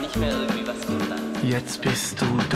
nicht mehr irgendwie was geplant. Jetzt bist du